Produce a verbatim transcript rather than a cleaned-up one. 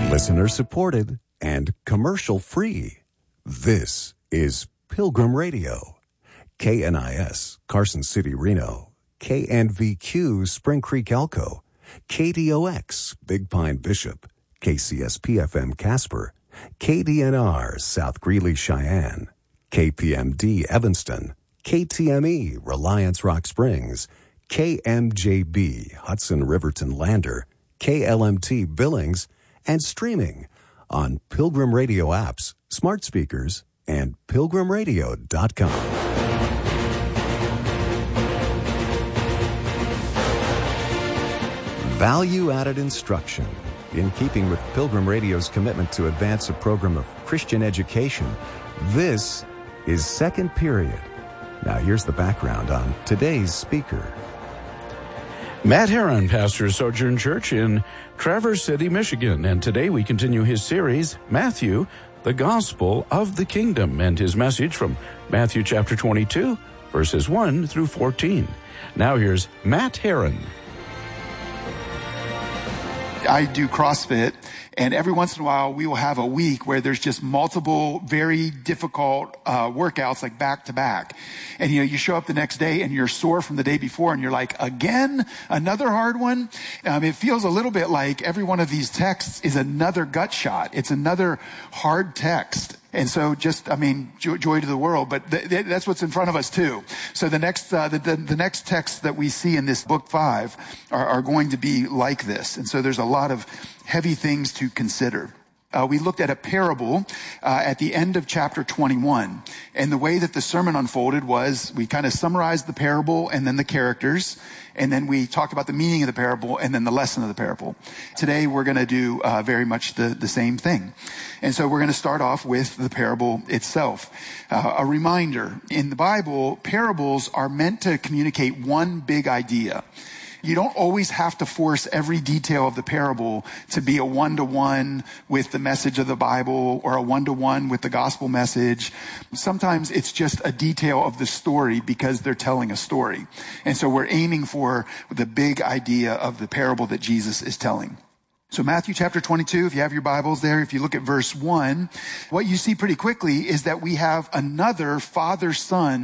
Listener supported and commercial free. This is Pilgrim Radio. K N I S, Carson City, Reno. K N V Q, Spring Creek, Elko. K D O X, Big Pine, Bishop. K C S P F M, Casper. K D N R, South Greeley, Cheyenne. K P M D, Evanston. K T M E, Reliance, Rock Springs. K M J B, Hudson, Riverton, Lander. K L M T, Billings. And streaming on Pilgrim Radio apps, smart speakers, and pilgrim radio dot com. Value-added instruction. In keeping with Pilgrim Radio's commitment to advance a program of Christian education, this is Second Period. Now here's the background on today's speaker. Matt Herron, pastor of Sojourn Church in Traverse City, Michigan. And today we continue his series, Matthew, the Gospel of the Kingdom, and his message from Matthew chapter twenty-two, verses one through fourteen. Now here's Matt Herron. I do CrossFit, and every once in a while we will have a week where there's just multiple very difficult uh, workouts, like back to back. And you know, you show up the next day and you're sore from the day before, and you're like, again, another hard one. Um, it feels a little bit like every one of these texts is another gut shot. It's another hard text. And so just, I mean, joy, joy to the world, but th- th- that's what's in front of us too. So the next, uh, the, the, the next texts that we see in this book five are, are going to be like this. And so there's a lot of heavy things to consider. Uh, we looked at a parable uh, at the end of chapter twenty-one. And the way that the sermon unfolded was we kind of summarized the parable and then the characters. And then we talked about the meaning of the parable and then the lesson of the parable. Today we're going to do uh, very much the, the same thing. And so we're going to start off with the parable itself. Uh, a reminder, in the Bible, parables are meant to communicate one big idea. You don't always have to force every detail of the parable to be a one-to-one with the message of the Bible or a one-to-one with the gospel message. Sometimes it's just a detail of the story because they're telling a story. And so we're aiming for the big idea of the parable that Jesus is telling. So Matthew chapter twenty-two, if you have your Bibles there, if you look at verse one, what you see pretty quickly is that we have another father-son